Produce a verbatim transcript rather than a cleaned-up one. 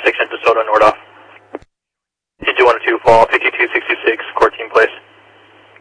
intersection DeSoto Nordoff. Engine one oh two fall, fifty-two sixty-six, court